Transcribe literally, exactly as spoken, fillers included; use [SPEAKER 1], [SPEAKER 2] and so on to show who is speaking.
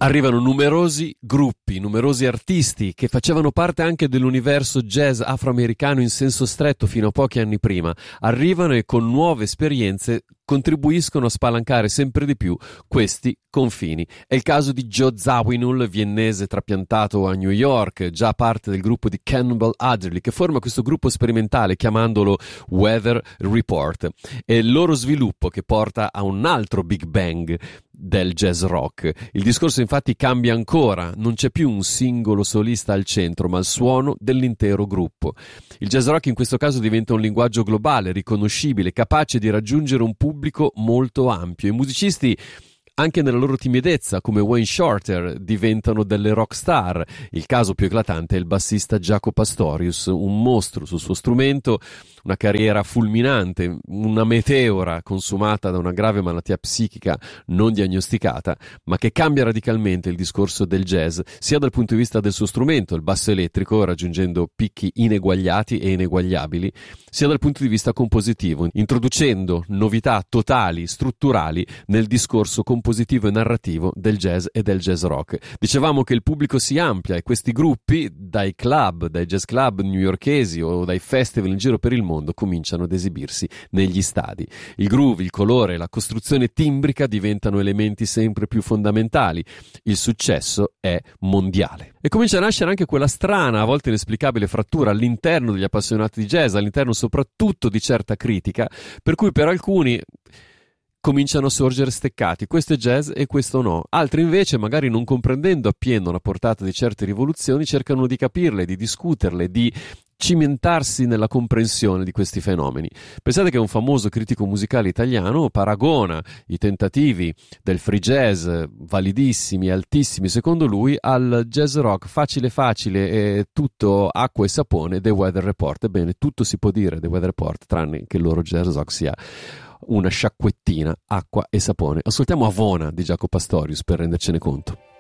[SPEAKER 1] Arrivano numerosi gruppi, numerosi artisti che facevano parte anche dell'universo jazz afroamericano in senso stretto fino a pochi anni prima. Arrivano e con nuove esperienze contribuiscono a spalancare sempre di più questi confini. È il caso di Joe Zawinul, viennese trapiantato a New York, già parte del gruppo di Cannonball Adderley, che forma questo gruppo sperimentale chiamandolo Weather Report. È il loro sviluppo che porta a un altro Big Bang del jazz rock. Il discorso infatti cambia ancora, non c'è più un singolo solista al centro, ma il suono dell'intero gruppo. Il jazz rock in questo caso diventa un linguaggio globale, riconoscibile, capace di raggiungere un pubblico molto ampio. I musicisti, anche nella loro timidezza, come Wayne Shorter, diventano delle rock star. Il caso più eclatante è il bassista Jaco Pastorius, un mostro sul suo strumento, una carriera fulminante, una meteora consumata da una grave malattia psichica non diagnosticata, ma che cambia radicalmente il discorso del jazz, sia dal punto di vista del suo strumento, il basso elettrico, raggiungendo picchi ineguagliati e ineguagliabili, sia dal punto di vista compositivo, introducendo novità totali, strutturali nel discorso compositivo e narrativo del jazz e del jazz rock. Dicevamo che il pubblico si amplia e questi gruppi, dai club, dai jazz club newyorkesi o dai festival in giro per il mondo, cominciano ad esibirsi negli stadi. Il groove, il colore, la costruzione timbrica diventano elementi sempre più fondamentali. Il successo è mondiale. E comincia a nascere anche quella strana, a volte inesplicabile frattura all'interno degli appassionati di jazz, all'interno soprattutto di certa critica, per cui per alcuni cominciano a sorgere steccati, questo è jazz e questo no. Altri invece, magari non comprendendo appieno la portata di certe rivoluzioni, cercano di capirle, di discuterle, di cimentarsi nella comprensione di questi fenomeni. Pensate che un famoso critico musicale italiano paragona i tentativi del free jazz, validissimi, altissimi secondo lui, al jazz rock facile facile e tutto acqua e sapone dei Weather Report. Ebbene, tutto si può dire dei Weather Report, tranne che il loro jazz rock sia una sciacquettina, acqua e sapone. Ascoltiamo Avona di Jaco Pastorius per rendercene conto.